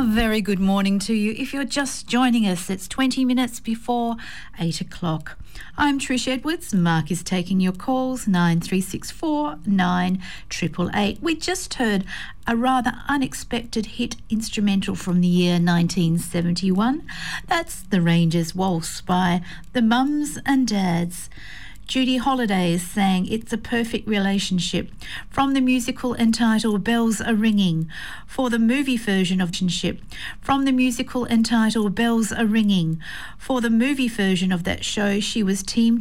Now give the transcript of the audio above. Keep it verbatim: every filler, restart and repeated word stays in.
very good morning to you. If you're just joining us, it's twenty minutes before eight o'clock. I'm Trish Edwards. Mark is taking your calls, nine three six four nine eight eight eight. We just heard a rather unexpected hit instrumental from the year nineteen seventy-one. That's The Ranger's Waltz by the Mums and Dads. Judy Holliday sang It's a Perfect Relationship from the musical entitled Bells Are Ringing. For the movie version of Relationship from the musical entitled Bells Are Ringing. For the movie version of that show, she was teamed